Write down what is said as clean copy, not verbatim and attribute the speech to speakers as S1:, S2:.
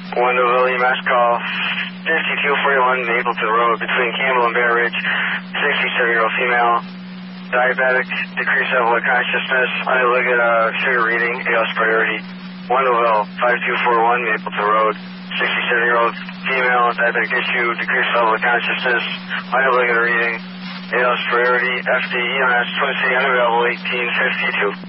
S1: Wendellville EMS call 5241 Mapleton Road between Campbell and Bear Ridge. 67-year-old female, diabetic, decreased level of consciousness, unliquid sugar reading, ALS priority. Wendellville 5241 Mapleton Road. 67-year-old female, diabetic issue, decreased level of consciousness, unliquid reading, ALS priority. FD EMS Twin City unavailable 1852.